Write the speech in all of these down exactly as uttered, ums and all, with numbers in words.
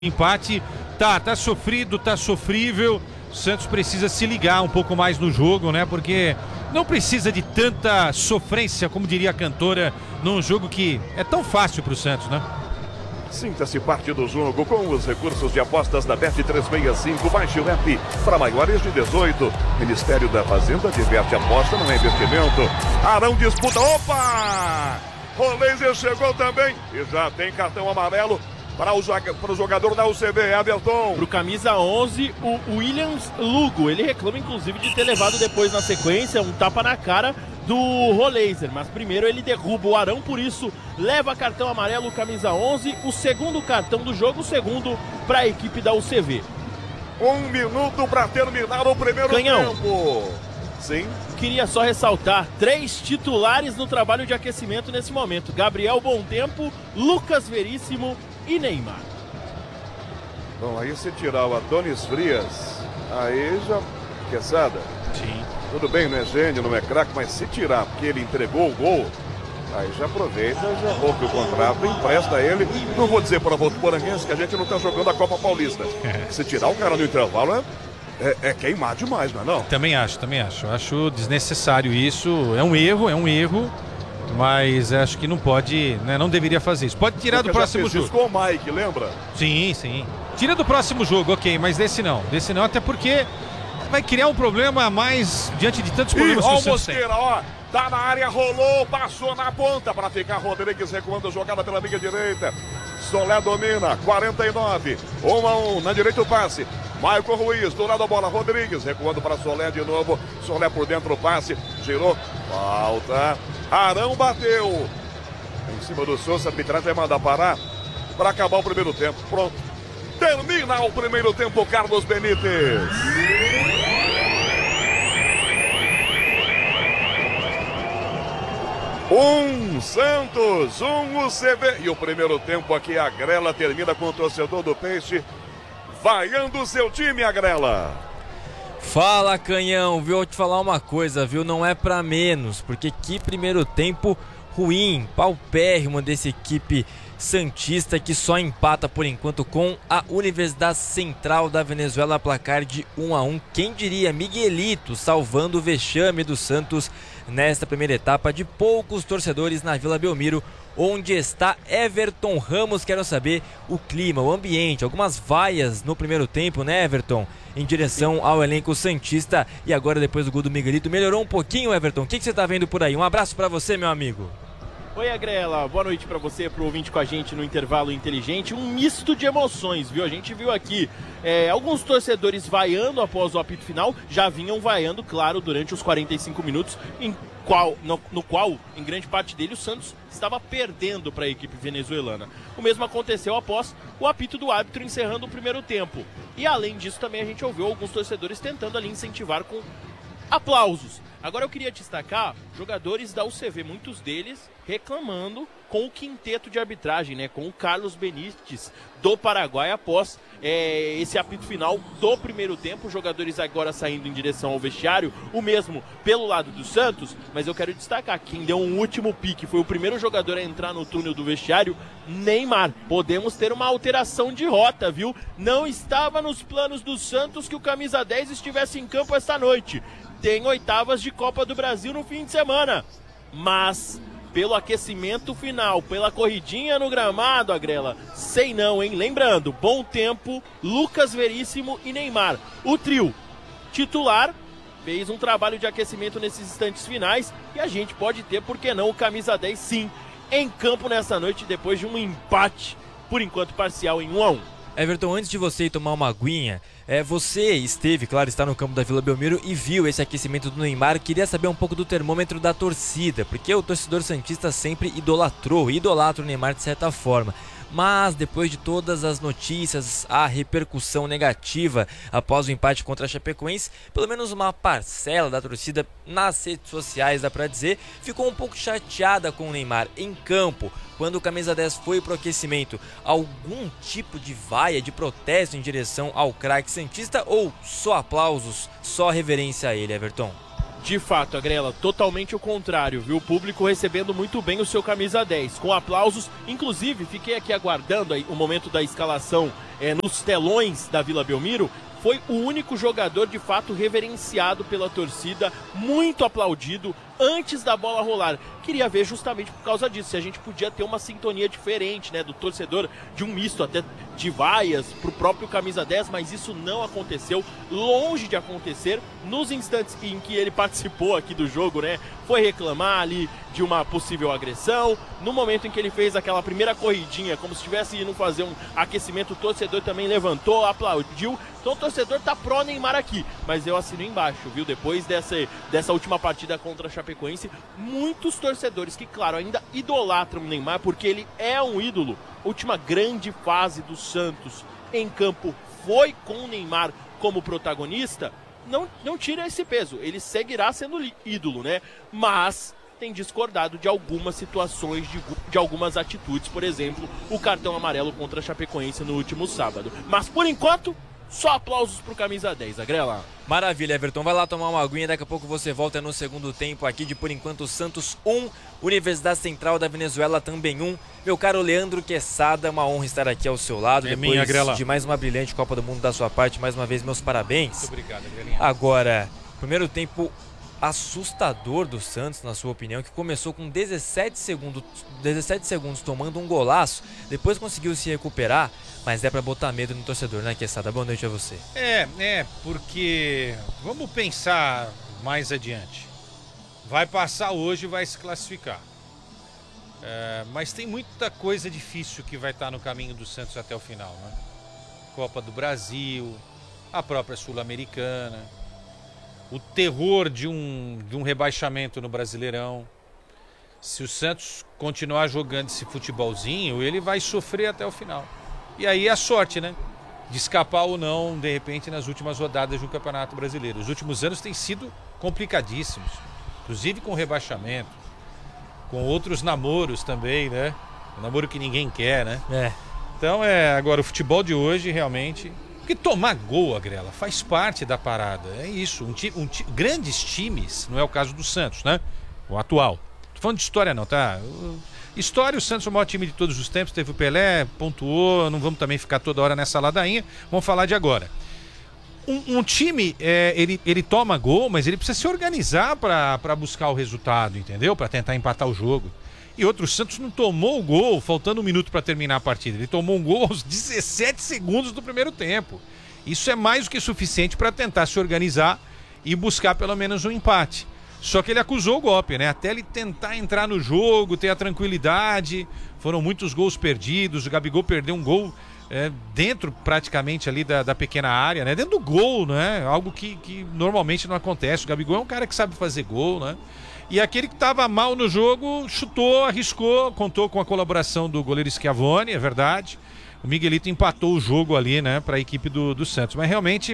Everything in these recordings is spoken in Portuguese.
Empate, tá, tá sofrido, tá sofrível. O Santos precisa se ligar um pouco mais no jogo, né? Porque não precisa de tanta sofrência, como diria a cantora, num jogo que é tão fácil pro Santos, né? Sinta-se parte do jogo com os recursos de apostas da Bet trezentos e sessenta e cinco. Baixe o app para maiores de dezoito. Ministério da Fazenda diverte aposta, não é investimento. Arão disputa. Opa! Roleiser chegou também e já tem cartão amarelo para o, para o jogador da U C B, Everton. Para o camisa onze, o Williams Lugo. Ele reclama inclusive de ter levado depois na sequência um tapa na cara do Roleiser, mas primeiro ele derruba o Arão, por isso leva cartão amarelo o camisa onze, o segundo cartão do jogo, o segundo para a equipe da U C V. Um minuto para terminar o primeiro Canhão. tempo. Sim. Queria só ressaltar três titulares no trabalho de aquecimento nesse momento: Gabriel Bontempo, Lucas Veríssimo e Neymar. Bom, aí se tirar o Adonis Frias, aí já... Quesada. Sim. Tudo bem, não é gênio, não é craque, mas se tirar porque ele entregou o gol, aí já aproveita, já rompe o contrato, empresta ele. Não vou dizer para Votuporanguense que a gente não está jogando a Copa Paulista. É. Se tirar o cara no intervalo é, é, é queimar demais, não é não? Também acho, também acho. Acho desnecessário isso. É um erro, é um erro. Mas acho que não pode, né? Não deveria fazer isso. Pode tirar Porque do próximo já fez jogo. isso com o Mike, lembra? Sim, sim. Tira do próximo jogo, ok, mas desse não. Desse não, até porque vai criar um problema a mais diante de tantos problemas Ih, que ó o o Santos tem. Mosqueira, ó. Tá na área, rolou, passou na ponta para ficar Rodrigues recuando a jogada pela linha direita. Solé domina, quarenta e nove. um a um, na direita o passe. Maicon Ruiz, do lado da bola, Rodrigues recuando para Solé de novo. Solé por dentro, o passe, girou, falta. Arão bateu. Em cima do Souza, a arbitragem vai mandar parar para acabar o primeiro tempo. Pronto. Termina o primeiro tempo, Carlos Benítez. Um Santos, um U C B. E o primeiro tempo aqui, a Grela termina com o torcedor do Peixe vaiando o seu time, a Grela. Fala, Canhão, viu? Vou te falar uma coisa, viu? Não é pra menos, porque que primeiro tempo ruim, paupérrimo dessa equipe santista que só empata por enquanto com a Universidade Central da Venezuela, placar de um a um. Quem diria, Miguelito salvando o vexame do Santos nesta primeira etapa de poucos torcedores na Vila Belmiro, onde está Everton Ramos. Quero saber o clima, o ambiente, algumas vaias no primeiro tempo, né, Everton? Em direção ao elenco santista. E agora, depois do gol do Miguelito, melhorou um pouquinho, Everton? O que, que você tá vendo por aí? Um abraço pra você, meu amigo. Oi, Agrela, boa noite pra você, pro ouvinte com a gente no Intervalo Inteligente. Um misto de emoções, viu? A gente viu aqui é, alguns torcedores vaiando após o apito final, já vinham vaiando, claro, durante os quarenta e cinco minutos, em qual, no, no qual, em grande parte dele, o Santos estava perdendo para a equipe venezuelana. O mesmo aconteceu após o apito do árbitro encerrando o primeiro tempo. E além disso, também a gente ouviu alguns torcedores tentando ali incentivar com aplausos. Agora eu queria destacar jogadores da U C V, muitos deles reclamando com o quinteto de arbitragem, né? Com o Carlos Benítez do Paraguai após é, esse apito final do primeiro tempo. Jogadores agora saindo em direção ao vestiário, o mesmo pelo lado do Santos, mas eu quero destacar quem deu um último pique, foi o primeiro jogador a entrar no túnel do vestiário, Neymar. Podemos ter uma alteração de rota, viu? Não estava nos planos do Santos que o camisa dez estivesse em campo esta noite. Tem oitavas de Copa do Brasil no fim de semana, mas pelo aquecimento final, pela corridinha no gramado, Agrela, sei não, hein? Lembrando, Bontempo, Lucas Veríssimo e Neymar. O trio titular fez um trabalho de aquecimento nesses instantes finais e a gente pode ter, por que não, o camisa dez sim em campo nessa noite depois de um empate, por enquanto parcial, em um a um. Everton, antes de você ir tomar uma aguinha, é, você esteve, claro, está no campo da Vila Belmiro e viu esse aquecimento do Neymar. Queria saber um pouco do termômetro da torcida, porque o torcedor santista sempre idolatrou, idolatra o Neymar de certa forma. Mas depois de todas as notícias, a repercussão negativa após o empate contra a Chapecoense, pelo menos uma parcela da torcida nas redes sociais, dá pra dizer, ficou um pouco chateada com o Neymar em campo. Quando o camisa dez foi pro aquecimento, algum tipo de vaia, de protesto em direção ao craque santista ou só aplausos, só reverência a ele, Everton? De fato, Agrela, totalmente o contrário, viu? O público recebendo muito bem o seu camisa dez, com aplausos. Inclusive, fiquei aqui aguardando aí o momento da escalação é, nos telões da Vila Belmiro, foi o único jogador de fato reverenciado pela torcida, muito aplaudido antes da bola rolar. Queria ver justamente por causa disso, se a gente podia ter uma sintonia diferente, né, do torcedor, de um misto até de vaias pro próprio camisa dez, mas isso não aconteceu, longe de acontecer. Nos instantes em que ele participou aqui do jogo, né, foi reclamar ali de uma possível agressão. No momento em que ele fez aquela primeira corridinha, como se estivesse indo fazer um aquecimento, o torcedor também levantou, aplaudiu. Então o torcedor tá pró Neymar aqui, mas eu assino embaixo, viu? Depois dessa, dessa última partida contra a Chapecoense, muitos torcedores que, claro, ainda idolatram o Neymar, porque ele é um ídolo. Última grande fase do Santos em campo foi com o Neymar como protagonista. Não, não tira esse peso, ele seguirá sendo ídolo, né? Mas tem discordado de algumas situações, de, de algumas atitudes, por exemplo, o cartão amarelo contra a Chapecoense no último sábado. Mas por enquanto, só aplausos pro camisa dez, Agrela. Maravilha, Everton. Vai lá tomar uma aguinha, daqui a pouco você volta no segundo tempo aqui de Por Enquanto Santos um, Universidade Central da Venezuela também um. Meu caro Leandro Quesada, uma honra estar aqui ao seu lado. É depois minha, Agrela. De mais uma brilhante Copa do Mundo da sua parte, mais uma vez meus parabéns. Muito obrigado, Agrelinha. Agora, primeiro tempo assustador do Santos, na sua opinião, que começou com dezessete segundos, dezessete segundos tomando um golaço, depois conseguiu se recuperar, mas é pra botar medo no torcedor, né, Quesada? Boa noite a você. É, é, porque vamos pensar mais adiante. Vai passar hoje e vai se classificar. É, mas tem muita coisa difícil que vai estar no caminho do Santos até o final, né? Copa do Brasil, a própria Sul-Americana, o terror de um, de um rebaixamento no Brasileirão. Se o Santos continuar jogando esse futebolzinho, ele vai sofrer até o final. E aí a sorte, né? De escapar ou não, de repente, nas últimas rodadas do Campeonato Brasileiro. Os últimos anos têm sido complicadíssimos, inclusive com rebaixamento, com outros namoros também, né? Um namoro que ninguém quer, né? É. Então, é, agora o futebol de hoje realmente... Porque tomar gol, Agrela, faz parte da parada. É isso. Um ti, um ti, grandes times, não é o caso do Santos, né? O atual. Tô falando de história não, tá? História, o Santos é o maior time de todos os tempos. Teve o Pelé, pontuou. Não vamos também ficar toda hora nessa ladainha. Vamos falar de agora. Um, um time, é, ele, ele toma gol, mas ele precisa se organizar para buscar o resultado, entendeu? Para tentar empatar o jogo. E outro, o Santos não tomou o gol faltando um minuto para terminar a partida. Ele tomou um gol aos dezessete segundos do primeiro tempo. Isso é mais do que suficiente para tentar se organizar e buscar pelo menos um empate. Só que ele acusou o golpe, né? Até ele tentar entrar no jogo, ter a tranquilidade. Foram muitos gols perdidos. O Gabigol perdeu um gol é, dentro praticamente ali da, da pequena área, né? Dentro do gol, né? Algo que, que normalmente não acontece. O Gabigol é um cara que sabe fazer gol, né? E aquele que estava mal no jogo chutou, arriscou, contou com a colaboração do goleiro Schiavone, é verdade. O Miguelito empatou o jogo ali, né, para a equipe do, do Santos. Mas realmente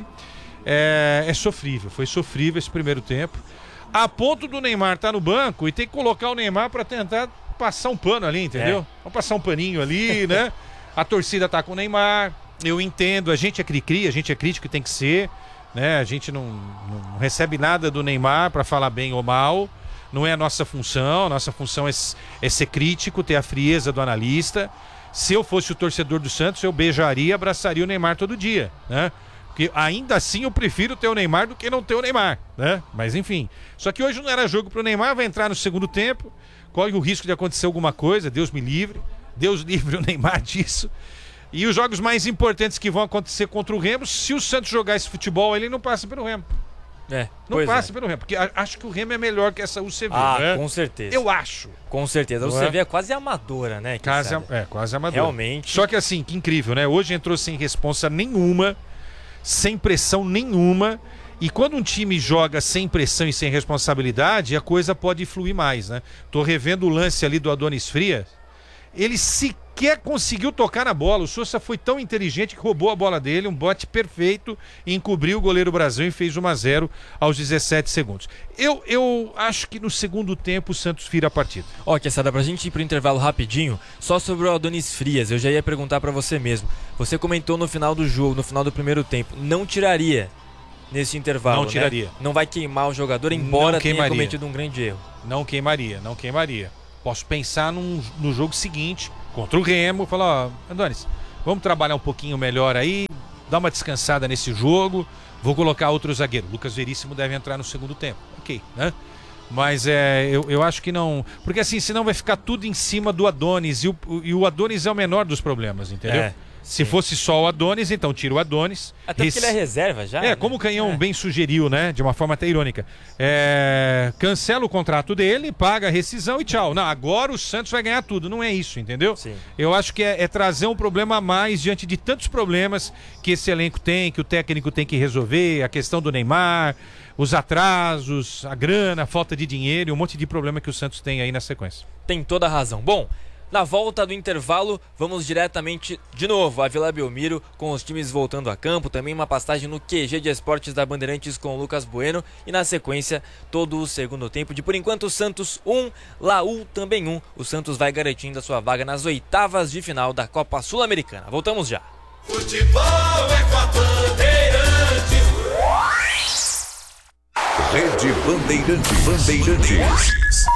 é, é sofrível, foi sofrível esse primeiro tempo. A ponto do Neymar estar tá no banco e ter que colocar o Neymar para tentar passar um pano ali, entendeu? É. Vamos passar um paninho ali, né? A torcida tá com o Neymar, eu entendo, a gente é cri-cri, a gente é crítico e tem que ser, né? A gente não, não recebe nada do Neymar para falar bem ou mal. Não é a nossa função, a nossa função é, é ser crítico, ter a frieza do analista. Se eu fosse o torcedor do Santos, eu beijaria e abraçaria o Neymar todo dia, né? Porque ainda assim eu prefiro ter o Neymar do que não ter o Neymar, né? Mas enfim, só que hoje não era jogo pro Neymar, vai entrar no segundo tempo, corre o risco de acontecer alguma coisa, Deus me livre, Deus livre o Neymar disso. E os jogos mais importantes que vão acontecer contra o Remo, se o Santos jogar esse futebol, ele não passa pelo Remo. É, não passa é. pelo Remo, porque acho que o Remo é melhor que essa U C V. Ah, né? com certeza. Eu acho. Com certeza. A não U C V é? é quase amadora, né? Quase, é, quase amadora. Realmente. Só que assim, que incrível, né? Hoje entrou sem responsa nenhuma, sem pressão nenhuma. E quando um time joga sem pressão e sem responsabilidade, a coisa pode fluir mais, né? Tô revendo o lance ali do Adonis Frias. Ele sequer conseguiu tocar na bola. O Sousa foi tão inteligente que roubou a bola dele, um bote perfeito, encobriu o goleiro Brasil e fez um a zero aos dezessete segundos. Eu, eu acho que no segundo tempo o Santos vira a partida. Ó, oh, Quesada, pra gente ir pro intervalo rapidinho, só sobre o Adonis Frias, eu já ia perguntar pra você mesmo. Você comentou no final do jogo, no final do primeiro tempo, não tiraria nesse intervalo, Não tiraria. Né? Não vai queimar o jogador, embora tenha queimaria. cometido um grande erro. Não queimaria, não queimaria. Posso pensar num, no jogo seguinte, contra o Remo, falar, ó, Adonis, Vamos trabalhar um pouquinho melhor aí, dar uma descansada nesse jogo. Vou colocar outro zagueiro. Lucas Veríssimo deve entrar no segundo tempo. Ok, né? Mas é, eu, eu acho que não... Porque assim, senão vai ficar tudo em cima do Adonis. E o, e o Adonis é o menor dos problemas, entendeu? É, Se fosse só o Adonis, então tira o Adonis. Até Rec... porque ele é reserva já. É, né? como o Canhão é. bem sugeriu, né? De uma forma até irônica. É... Cancela o contrato dele, paga a rescisão e tchau. Não, agora o Santos vai ganhar tudo. Não é isso, entendeu? Sim. Eu acho que é, é trazer um problema a mais diante de tantos problemas que esse elenco tem, que o técnico tem que resolver. A questão do Neymar, os atrasos, a grana, a falta de dinheiro e um monte de problema que o Santos tem aí na sequência. Tem toda a razão. Bom, na volta do intervalo, vamos diretamente de novo a Vila Belmiro, com os times voltando a campo. Também uma passagem no Q G de Esportes da Bandeirantes com o Lucas Bueno. E na sequência, todo o segundo tempo de, por enquanto, Santos um, Laú também um. O Santos vai garantindo a sua vaga nas oitavas de final da Copa Sul-Americana. Voltamos já. Futebol é com a Bandeirantes. Rede Bandeirantes. Bandeirantes.